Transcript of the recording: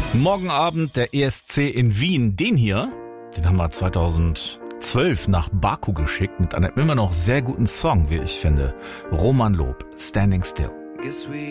Morgen Abend der ESC in Wien. Den hier, den haben wir 2012 nach Baku geschickt mit einem immer noch sehr guten Song, wie ich finde. Roman Lob, Standing Still.